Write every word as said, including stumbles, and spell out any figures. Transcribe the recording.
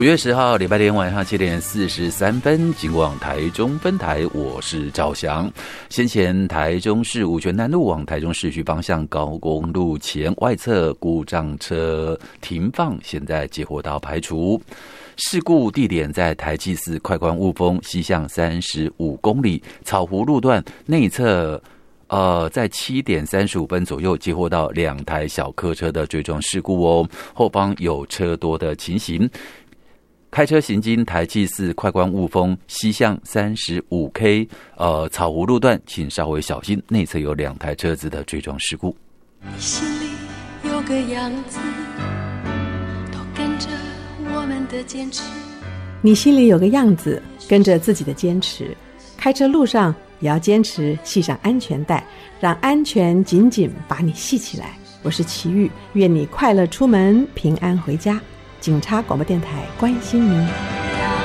五月十号礼拜天晚上七点四十三分，警广台中分台，我是赵翔。先前台中市五权南路往台中市区方向高公路前外侧故障车停放，现在接获到排除。事故地点在台七四快关雾峰西向三十五公里草湖路段内侧。呃，在七点三十五分左右接获到两台小客车的追撞事故哦，后方有车多的情形。开车行经台七四快关雾峰西向三十五 K 呃草湖路段，请稍微小心，内侧有两台车子的追撞事故。 你心里有个样子，都跟着我们的坚持。 你心里有个样子，跟着自己的坚持。开车路上也要坚持系上安全带，让安全紧紧把你系起来。我是齐豫，愿你快乐出门，平安回家。警察广播电台关心您。